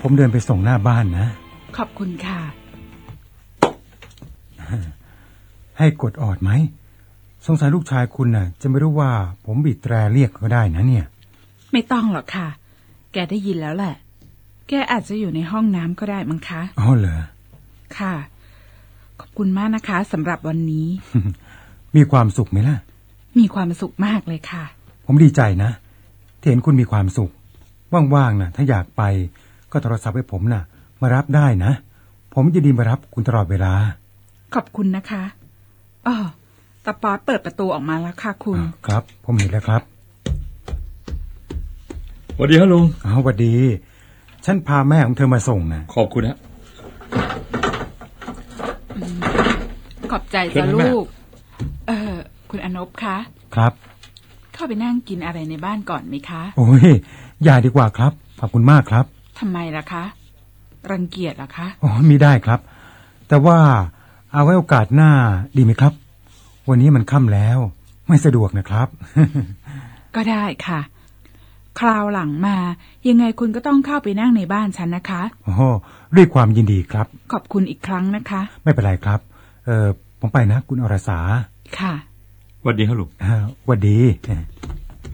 ผมเดินไปส่งหน้าบ้านนะขอบคุณค่ะให้กดออดไหมสงสัยลูกชายคุณน่ะจะไม่รู้ว่าผมบีบแตรเรียกก็ได้นะเนี่ยไม่ต้องหรอกค่ะแกได้ยินแล้วแหละแกอาจจะอยู่ในห้องน้ำก็ได้มั้งคะอ๋อเหรอค่ะขอบคุณมากนะคะสำหรับวันนี้มีความสุขไหมล่ะมีความสุขมากเลยค่ะผมดีใจนะที่เห็นคุณมีความสุขว่างๆนะถ้าอยากไปก็โทรศัพท์ให้ผมนะมารับได้นะผมจะดีมารับคุณตลอดเวลาขอบคุณนะคะอ๋อตาป๊อดเปิดประตูออกมาแล้วค่ะคุณครับผมเห็นแล้วครับสวัสดีครับลุงสวัสดีฉันพาแม่ของเธอมาส่งนะขอบคุณฮะขอบใจจ้ะลูกคุณอนบคะครับเข้าไปนั่งกินอะไรในบ้านก่อนไหมคะโอ้ยอย่าดีกว่าครับขอบคุณมากครับทำไมล่ะคะรังเกียจเหรอคะอ๋อไม่ได้ครับแต่ว่าเอาไว้โอกาสหน้าดีไหมครับวันนี้มันค่ำแล้วไม่สะดวกนะครับก็ได้ค่ะคราวหลังมายังไงคุณก็ต้องเข้าไปนั่งในบ้านฉันนะคะอ๋อด้วยความยินดีครับขอบคุณอีกครั้งนะคะไม่เป็นไรครับผมไปนะคุณอรสาค่ะสวัสดีครับลูกสวัสดี